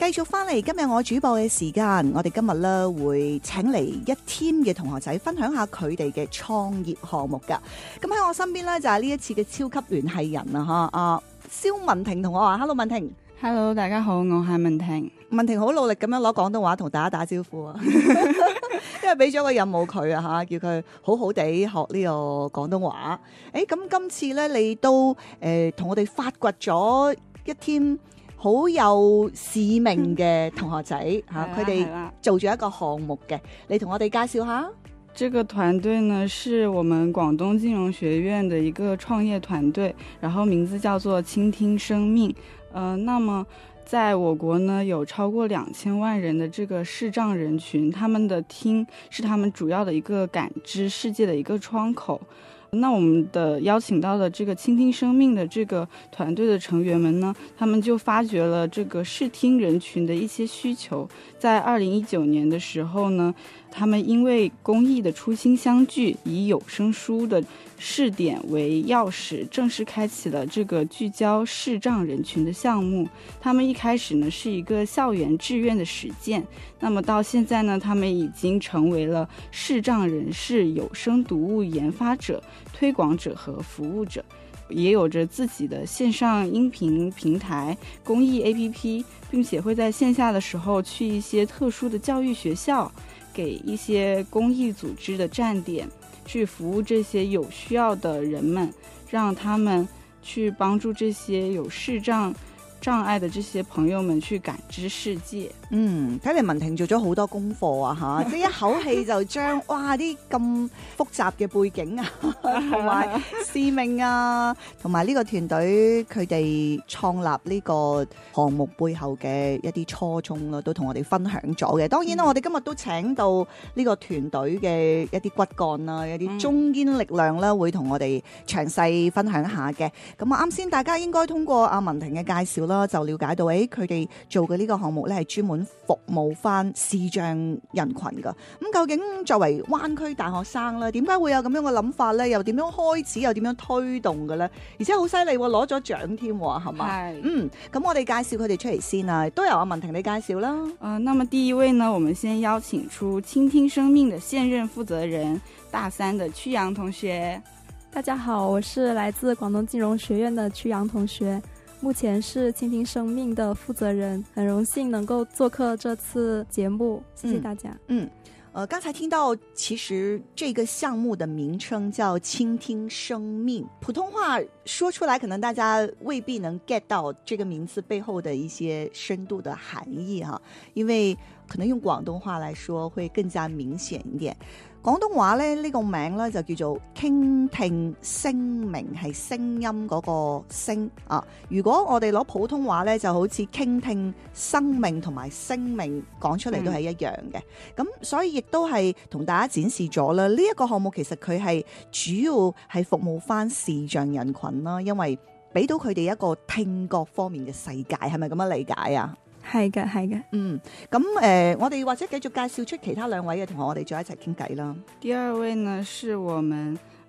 繼續翻嚟今日我主播嘅時間，我哋今日咧會請嚟一 team 嘅同學仔分享下佢哋嘅創業項目噶。咁喺我身邊咧就係呢一次嘅超級聯繫人啊嚇，阿蕭文婷同我話 ，Hello 文婷。 Hello， 大家好，我係文婷。 文婷好努力咁樣攞廣東話同大家打招呼啊，因為俾咗個任務佢啊嚇，叫佢好好地學呢個廣東話。咁今次咧你都同我哋發掘咗一 team 好有使命嘅同學仔嚇，佢哋做咗一個項目嘅，你同我哋介紹下。 這個團隊呢是我們廣東金融學院的一個創業團隊，然後名字叫做傾聽生命。那麼在我國呢有超過2000萬人的這個視障人群，他們的聽是他們主要的一個感知世界的一個窗口。那我們的邀請到的這個傾聽生命的這個團隊的成員們呢，他們就發掘了這個視聽人群的一些需求。在2019年的時候呢，他們因為公益的初心相聚，以有聲書的試點為鑰匙，正式開啟了這個聚焦視障人群的項目。他們一開始呢是一個校園志願的實踐，那麼到現在呢，他們已經成為了視障人士有聲讀物研發者、推廣者和服務者，也有着自己的線上音頻平台、公益 APP， 並且會在線下的時候去一些特殊的教育學校，給一些公益組織的站點，去服務這些有需要的人們，讓他們去幫助這些有視障礙的這些朋友們去感知世界。 睇嚟文婷做咗好多功課啊嚇，即係一口氣就將哇啲咁複雜嘅背景啊，同埋使命啊，同埋呢個團隊佢哋創立呢個項目背後嘅一啲初衷咯，都同我哋分享咗嘅。當然啦，我哋今日都請到呢個團隊嘅一啲骨幹啦，一啲中堅力量啦，會同我哋詳細分享一下嘅。咁啊，啱先大家應該通過阿文婷嘅介紹啦，就了解到佢哋做嘅呢個項目咧係專門服務翻視障人群噶。咁究竟作為灣區大學生咧，點解會有咁樣嘅諗法咧？又點樣開始？又點樣推動嘅咧？而且好犀利喎，攞咗獎添喎，係嘛？係。咁我哋介紹佢哋出嚟先啊，都由阿文婷你介紹啦。 那麼第一位呢，我們先邀請出傾聽生命的現任負責人，大三的曲陽同學。 大家好，我是來自廣東金融學院的曲陽同學。目前是傾聽生命的負責人，很榮幸能夠做客這次節目，謝謝大家。 剛才聽到其實這個項目的名稱叫傾聽生命，普通話說出來可能大家未必能 get 到這個名字背後的一些深度的含義哈，因為可能用廣東話來說會更加明顯一點。廣東話咧呢個名咧就叫做傾聽聲明，係聲音嗰個聲啊。如果我哋攞普通話咧，就好似傾聽生命同埋聲命講出嚟都係一樣嘅。咁所以亦都係同大家展示咗啦。呢一個項目其實佢係主要係服務翻視障人群啦，因為俾到佢哋一個聽覺方面嘅世界，係咪咁樣理解啊？ 係嘅，係嘅。 咁我哋或者繼續介紹出其他兩位嘅同學，我哋再一齊傾偈啦。 第二位呢，是我們